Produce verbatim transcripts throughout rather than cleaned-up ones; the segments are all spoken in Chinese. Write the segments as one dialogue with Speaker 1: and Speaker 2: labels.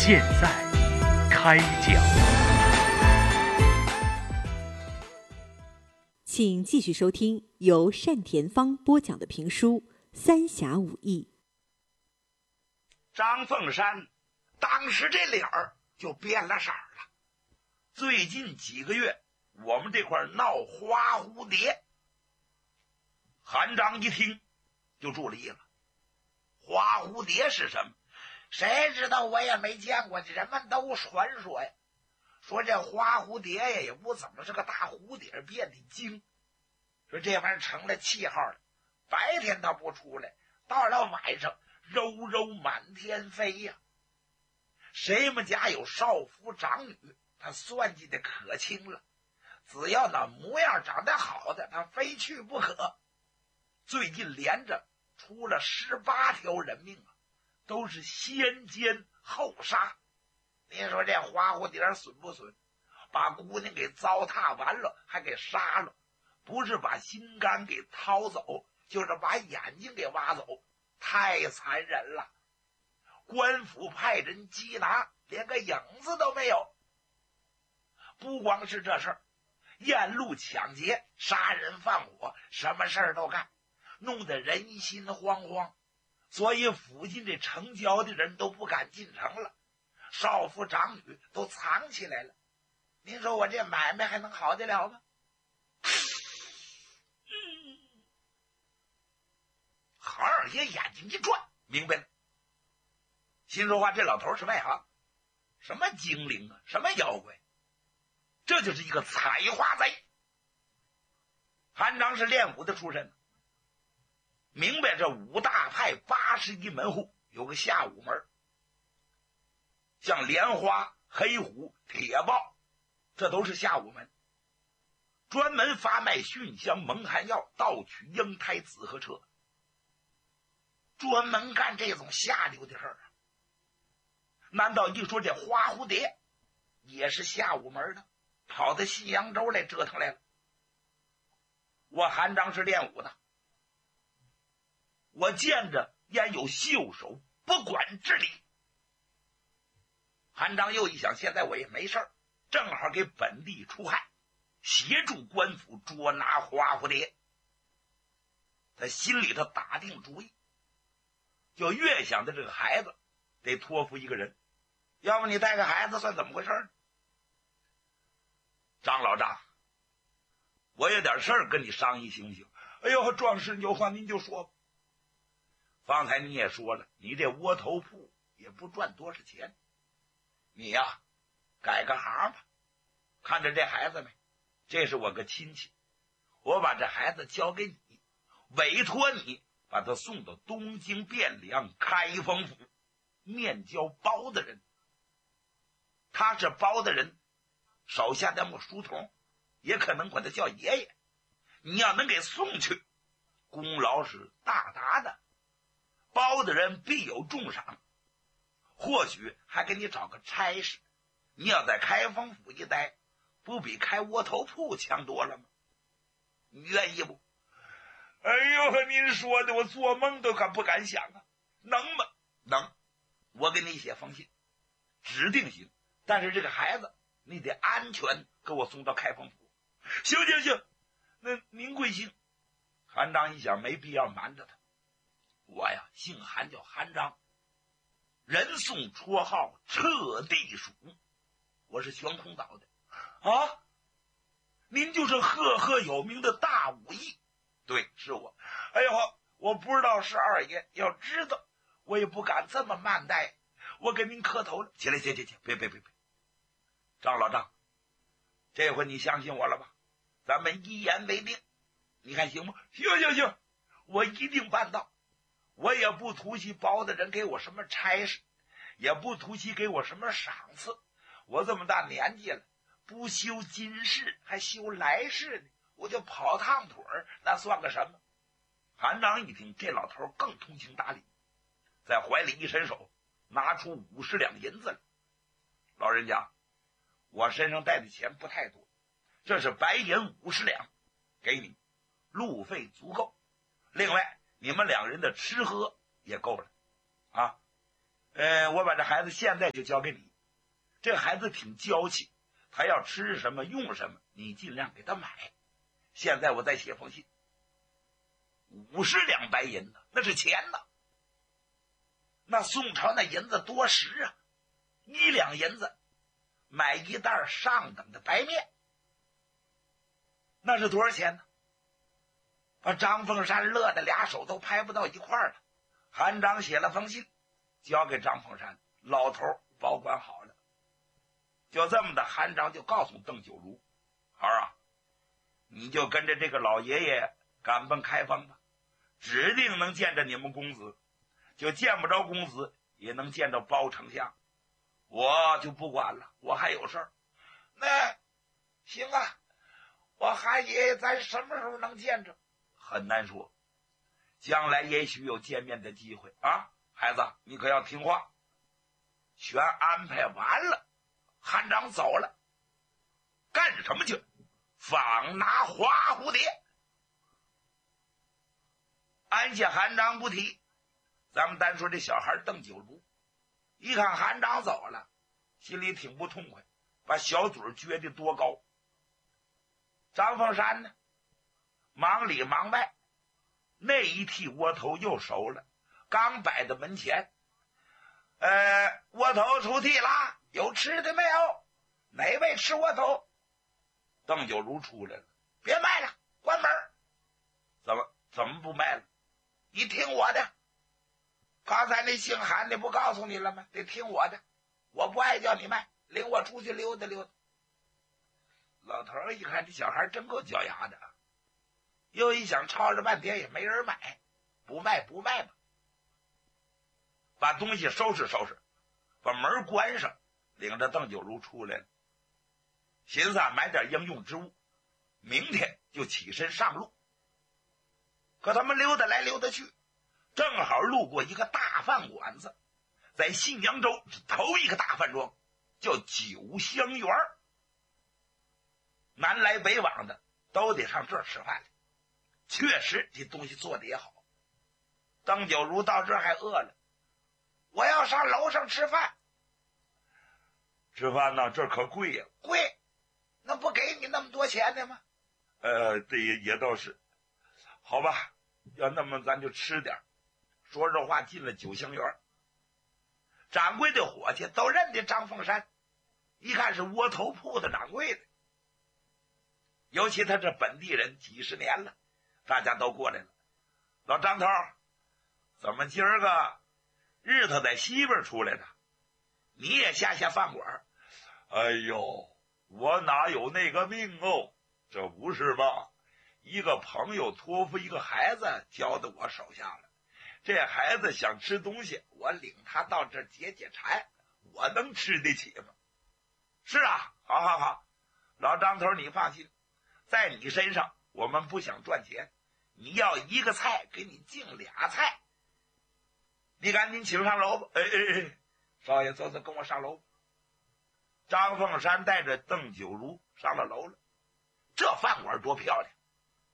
Speaker 1: 现在开讲，
Speaker 2: 请继续收听由单田芳播讲的评书《三侠五义》。
Speaker 3: 张凤山当时这脸儿就变了色了。最近几个月，我们这块闹花蝴蝶，韩章一听就注意了。花蝴蝶是什么？谁知道？我也没见过，人们都传说呀，说这花蝴蝶呀也不怎么是个大蝴蝶，变的精。说这玩意儿成了气号了，白天它不出来，到了晚上柔柔满天飞呀。谁们家有少夫长女，他算计的可清了，只要那模样长得好的，他非去不可。最近连着出了十八条人命啊，都是先奸后杀。你说这花蝴蝶损不损？把姑娘给糟蹋完了，还给杀了，不是把心肝给掏走，就是把眼睛给挖走，太残忍了。官府派人缉拿，连个影子都没有。不光是这事儿，沿路抢劫、杀人放火，什么事儿都干，弄得人心惶惶。所以附近这城郊的人都不敢进城了，少妇长女都藏起来了。您说我这买卖还能好得了吗？韩二爷眼睛一转，明白了，心说话，这老头是外行，什么精灵啊，什么妖怪，这就是一个采花贼。韩章是练武的出身，明白这五大派八十一门户有个下五门，像莲花、黑虎、铁豹，这都是下五门，专门发卖熏香蒙汗药，盗取婴胎子和车，专门干这种下流的事儿。难道一说这花蝴蝶也是下五门的，跑到西扬州来折腾来了？我韩章是练武的，我见着焉有袖手不管之理。韩章又一想，现在我也没事儿，正好给本地出害，协助官府捉拿花蝴蝶。他心里头打定主意，就越想着这个孩子得托付一个人，要不你带个孩子算怎么回事呢？张老张，我有点事儿跟你商议行不行？哎呦，壮士有话您就说吧。方才你也说了，你这窝头铺也不赚多少钱，你呀改个行吧。看着这孩子没，这是我个亲戚，我把这孩子交给你，委托你把他送到东京汴梁开封府面交包大人。他是包大人手下的木书童，也可能管他叫爷爷。你要能给送去，功劳是大大的，包大人必有重赏，或许还给你找个差事。你要在开封府一待，不比开窝头铺强多了吗？你愿意不？哎呦，您说的我做梦都敢不敢想啊！能吗？能。我给你写封信，指定行，但是这个孩子你得安全给我送到开封府。行行行，那您贵姓？韩章一想，没必要瞒着他。我呀姓韩，叫韩章，人送绰号彻地鼠，我是悬空岛的。啊，您就是赫赫有名的大武艺？对，是我。哎呦，我不知道是二爷，要知道我也不敢这么慢待，我给您磕头了。起来，起来，起来，别别别别！张老张，这回你相信我了吧？咱们一言为定，你看行吗？行行行，我一定办到。我也不图惜包的人给我什么差事，也不图惜给我什么赏赐。我这么大年纪了，不修今世还修来世呢，我就跑趟腿儿，那算个什么？韩章一听，这老头更通情达理，在怀里一伸手，拿出五十两银子来。老人家，我身上带的钱不太多，这是白银五十两，给你，路费足够。另外，你们两人的吃喝也够了，啊！ 呃，我把这孩子现在就交给你。这孩子挺娇气，他要吃什么用什么，你尽量给他买。现在我再写封信，五十两白银呢，那是钱呢。那宋朝那银子多实啊，一两银子买一袋上等的白面，那是多少钱呢？把张凤山乐得俩手都拍不到一块儿了。韩章写了封信交给张凤山，老头保管好了。就这么的，韩章就告诉邓九如：孩儿啊，你就跟着这个老爷爷赶奔开封吧，指定能见着你们公子，就见不着公子也能见着包丞相，我就不管了，我还有事儿。那行啊，我韩爷爷咱什么时候能见着？很难说，将来也许有见面的机会啊。孩子，你可要听话。全安排完了，韩章走了，干什么去？访拿花蝴蝶。安下韩章不提，咱们单说这小孩邓九如，一看韩章走了，心里挺不痛快，把小嘴撅得多高。张凤山呢，忙里忙外，那一屉窝头又熟了，刚摆到门前。呃，窝头出屉啦，有吃的没有？哪位吃窝头？邓九如出来了，别卖了，关门。怎么怎么不卖了？你听我的，刚才那姓韩的不告诉你了吗？得听我的，我不爱叫你卖，领我出去溜达溜达。老头一看这小孩真够脚丫的，又一想吵着半天也没人买，不卖不卖吧，把东西收拾收拾，把门关上，领着邓九如出来了，寻思啊买点应用之物，明天就起身上路。可他们溜达来溜达去，正好路过一个大饭馆子，在信阳州头一个大饭庄，叫酒香园，南来北往的都得上这儿吃饭去。确实这东西做的也好。邓九如到这儿还饿了，我要上楼上吃饭。吃饭呢，这可贵呀、啊！贵，那不给你那么多钱的吗？呃，这也也倒是。好吧，要那么咱就吃点。说这话进了酒香园，掌柜的伙计都认得张凤山，一看是窝头铺的掌柜的。尤其他这本地人几十年了，大家都过来了。老张头，怎么今儿个日头在西边出来的？你也下下饭馆？哎呦，我哪有那个命哦？这不是吧？一个朋友托付一个孩子交到我手下了，这孩子想吃东西，我领他到这儿解解馋，我能吃得起吗？是啊，好好好，老张头你放心，在你身上我们不想赚钱，你要一个菜给你敬俩菜，你赶紧请上楼吧。哎哎哎，少爷走走，跟我上楼。张凤山带着邓九如上了楼了，这饭馆多漂亮。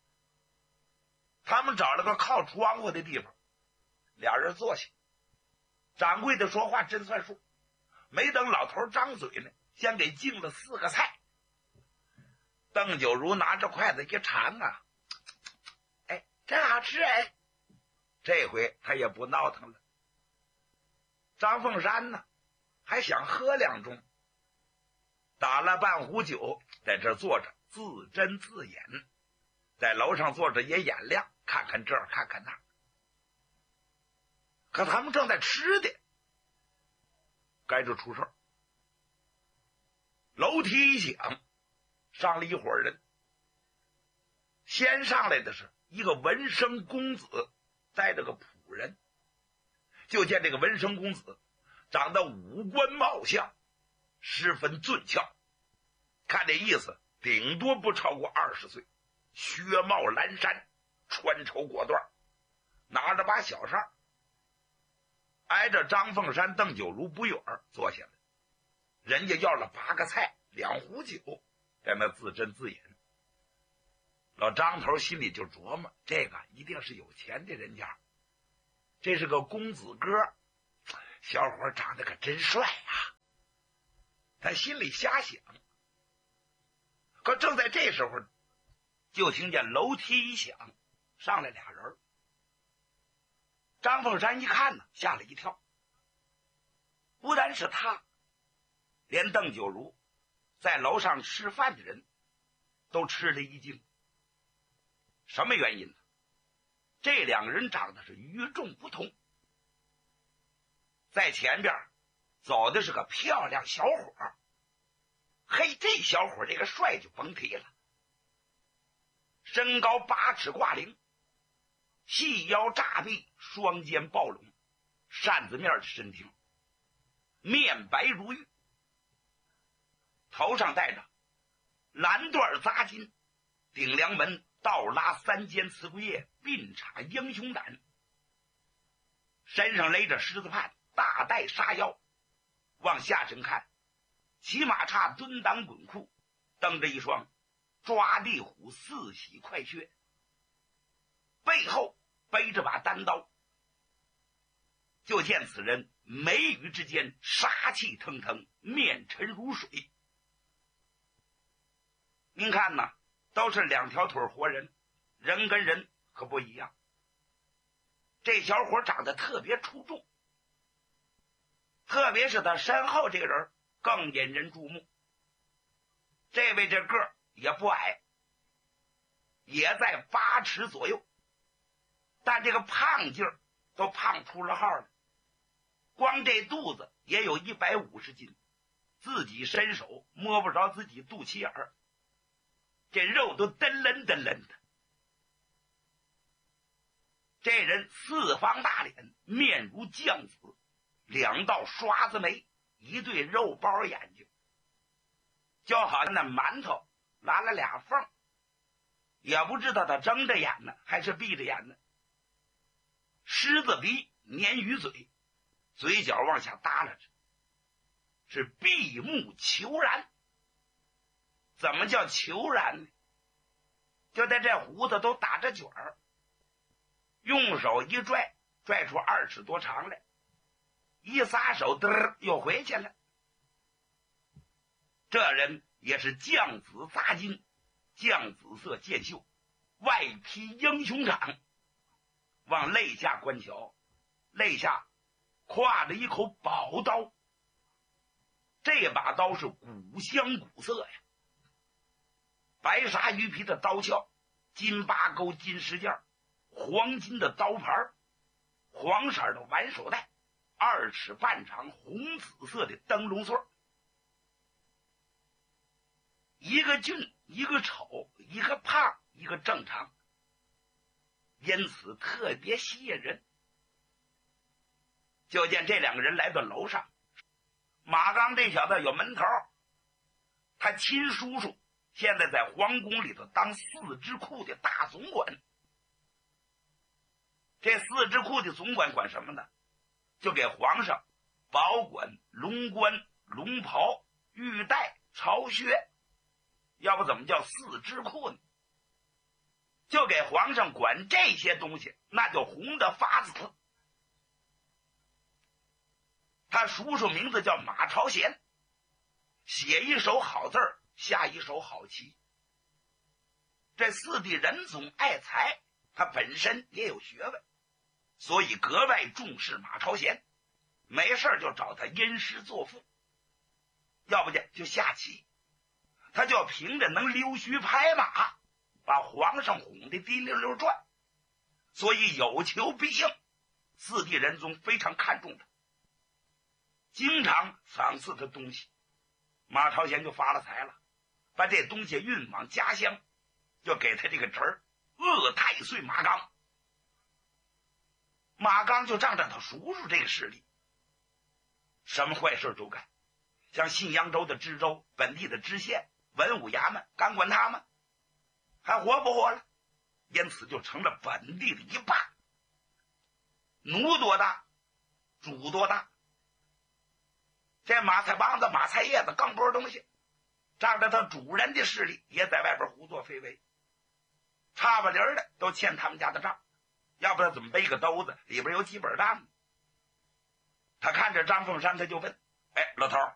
Speaker 3: 他们找了个靠窗户的地方，俩人坐下，掌柜的说话真算数，没等老头张嘴呢，先给敬了四个菜。邓九如拿着筷子一尝啊，哎，真好吃哎！这回他也不闹腾了。张凤山呢，还想喝两盅，打了半壶酒，在这坐着自斟自饮，在楼上坐着也眼亮，看看这儿看看那儿。可他们正在吃的，该这出事儿。楼梯一响，上了一伙人。先上来的是一个文生公子，带着个仆人。就见这个文生公子长得五官貌相，十分俊俏，看这意思顶多不超过二十岁，靴帽蓝衫，穿绸裹缎，拿着把小扇，挨着张凤山邓九如不远坐下来。人家要了八个菜两壶酒，在那自斟自饮。老张头心里就琢磨，这个一定是有钱的人家，这是个公子哥， 小伙长得可真帅啊！他心里瞎想。可正在这时候，就听见楼梯一响，上来俩人。张凤山一看呢，吓了一跳。不单是他，连邓九如在楼上吃饭的人都吃了一惊。什么原因呢？这两个人长得是与众不同。在前边走的是个漂亮小伙，嘿，这小伙这个帅就甭提了，身高八尺挂零，细腰炸臂，双肩抱拢，扇子面的身挺，面白如玉，头上戴着蓝缎扎金，顶梁门倒拉三尖瓷桂叶，并插英雄胆，身上勒着狮子帕，大带沙腰，往下身看，骑马叉蹲裆滚裤，蹬着一双抓地虎四喜快靴，背后背着把单刀。就见此人眉宇之间杀气腾腾，面沉如水。您看呐，都是两条腿活人，人跟人可不一样。这小伙长得特别出众，特别是他身后这个人更引人注目。这位这个儿也不矮，也在八尺左右，但这个胖劲儿都胖出了号了，光这肚子也有一百五十斤，自己伸手摸不着自己肚脐眼儿，这肉都噔楞噔楞的。这人四方大脸，面如酱紫，两道刷子眉，一对肉包眼睛，就好像那馒头拉了俩缝，也不知道他睁着眼呢还是闭着眼呢。狮子鼻，鲶鱼嘴，嘴角往下耷拉着，是闭目求然。怎么叫求然呢？就在这胡子都打着卷儿，用手一拽，拽出二尺多长来，一撒手嘚儿又回去了。这人也是绛紫杂金，绛紫色剑袖，外披英雄掌，往肋下观瞧，肋下挎着一口宝刀，这把刀是古香古色呀，白纱鱼皮的刀鞘，金八钩金饰件，黄金的刀牌，黄色的挽手带，二尺半长红紫色的灯笼穗，一个俊一个丑，一个胖一个正常，因此特别吸引人。就见这两个人来到楼上，马刚这小子有门头，他亲叔叔现在在皇宫里头当四支库的大总管。这四支库的总管管什么呢？就给皇上保管龙冠、龙袍、玉带、朝靴，要不怎么叫四支库呢？就给皇上管这些东西，那就红的发紫。他叔叔名字叫马朝贤，写一手好字儿，下一手好棋。这四弟仁总爱才，他本身也有学问，所以格外重视马朝贤，没事就找他吟诗作赋，要不然就下棋，他就凭着能溜须拍马，把皇上哄得滴溜溜转，所以有求必应。四弟仁宗非常看重他，经常赏赐他东西。马朝贤就发了财了，把这东西运往家乡，就给他这个侄儿鄂太岁马刚。马刚就仗着他叔叔这个势力，什么坏事都干，像信阳州的知州、本地的知县、文武衙门敢管他们，还活不活了？因此就成了本地的一霸。奴多大，主多大。这马菜帮子、马菜叶子更不是东西，仗着他主人的势力，也在外边胡作非为，差不离儿的都欠他们家的账，要不然怎么背个兜子里边有几本账呢？ 他看着张凤山，他就问：“哎，老头儿，